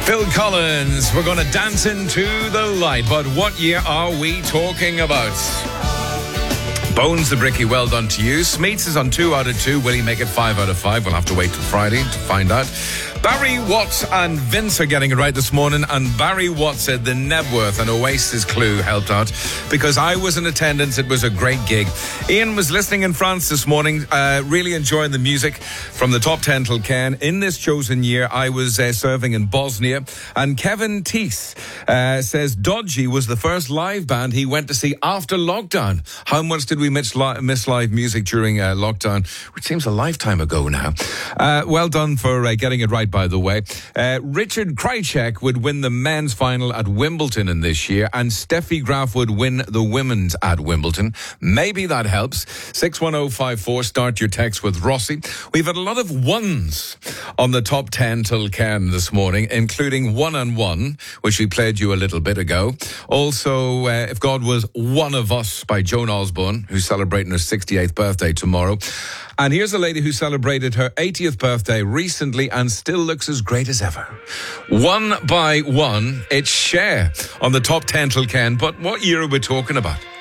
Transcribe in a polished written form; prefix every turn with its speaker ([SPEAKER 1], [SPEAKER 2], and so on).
[SPEAKER 1] Phil Collins, we're going to dance into the light. But what year are we talking about? Bones the Bricky, well done to you. Smeets is on 2 out of 2. Will he make it 5 out of 5? We'll have to wait till Friday to find out. Barry Watts and Vince are getting it right this morning, and Barry Watts said the Nebworth and Oasis Clue helped out because I was in attendance. It was a great gig. Ian was listening in France this morning, really enjoying the music from the top 10 till Ken. In this chosen year, I was serving in Bosnia, and Kevin Teese says Dodgy was the first live band he went to see after lockdown. How much did we miss live music during lockdown, which seems a lifetime ago now? Well done for getting it right, by the way. Richard Krajicek would win the men's final at Wimbledon in this year, and Steffi Graf would win the women's at Wimbledon. Maybe that helps. 61054, start your text with Rossi. We've had a lot of ones on the top 10 till Ken this morning, including One and One, which we played you a little bit ago. Also, If God Was One of Us by Joan Osborne, who's celebrating her 68th birthday tomorrow. And here's a lady who celebrated her 80th birthday recently and still looks as great as ever. One by One, it's Cher on the top 10 till Ken. But what year are we talking about?